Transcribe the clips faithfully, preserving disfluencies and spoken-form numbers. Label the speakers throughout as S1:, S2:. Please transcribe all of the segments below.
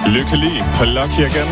S1: Lykkelig på Lucky igen.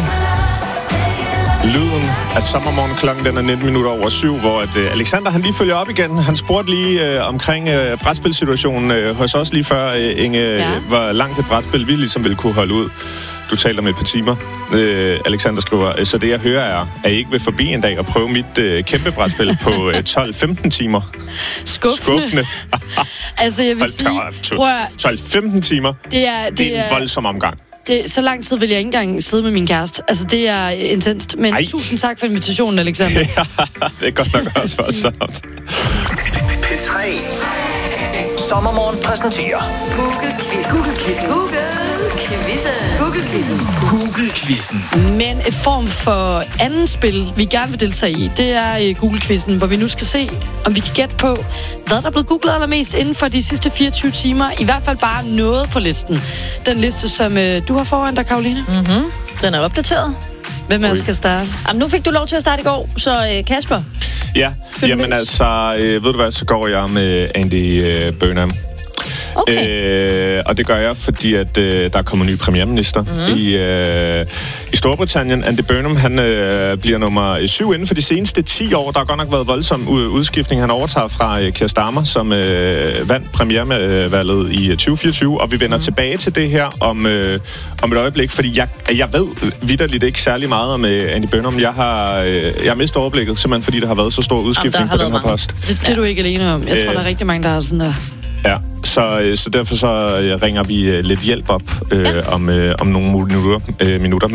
S1: Lyden af sommermorgen, klokken den er nitten minutter over syv, hvor at, uh, Alexander han lige følger op igen. Han spurgte lige uh, omkring uh, brætspilsituationen uh, hos os lige før, uh, Inge, ja. uh, hvor langt et brætspil vi ligesom ville kunne holde ud. Du talte om et par timer. Uh, Alexander skriver, så det jeg hører er, at I ikke vil forbi en dag og prøve mit uh, kæmpe brætspil på uh, tolv femten timer.
S2: Skuffende. Skuffende. Altså, jeg vil sige...
S1: tolv femten timer.
S2: Det er, det,
S1: det er en voldsom omgang.
S2: Det, så lang tid vil jeg ikke engang sidde med min kæreste. Altså, det er intenst. Men Ej. tusind tak for invitationen, Alexander.
S1: Ja, det er godt nok også voldsomt.
S3: P tre. Sommermorgen præsenterer
S4: Google-quiz. Google-quiz. Google-quizzen. Google-quizzen.
S3: Google-quizzen.
S2: Men et form for anden spil, vi gerne vil deltage i, det er Google-quizzen, hvor vi nu skal se, om vi kan gætte på, hvad der er blevet googlet allermest inden for de sidste fireogtyve timer. I hvert fald bare noget på listen. Den liste, som øh, du har foran dig, Karoline.
S5: Mhm. Den er opdateret.
S2: Hvem er skal starte?
S5: Jamen, nu fik du lov til at starte i går, så øh, Kasper.
S1: Ja, jamen altså, øh, ved du hvad, så går jeg med Andy øh, Burnham.
S5: Okay.
S1: Øh, og det gør jeg, fordi at øh, der kommer ny premierminister mm. i, øh, i Storbritannien. Andy Burnham, han øh, bliver nummer syv inden for de seneste ti år. Der har godt nok været voldsom udskiftning. Han overtager fra øh, Keir Starmer, som øh, vandt premiervalget i tyve fireogtyve. Og vi vender mm. tilbage til det her om, øh, om et øjeblik, fordi jeg, jeg ved vitterligt ikke særlig meget om øh, Andy Burnham. Jeg har, øh, jeg har mistet overblikket, simpelthen fordi der har været så stor udskiftning på den her mange. post.
S2: Det, det er du ikke alene om. Jeg tror, øh, der er rigtig mange, der har sådan der...
S1: Ja, så, så derfor så ringer vi lidt hjælp op øh, ja. om, øh, om nogle minutter. Øh, minutter.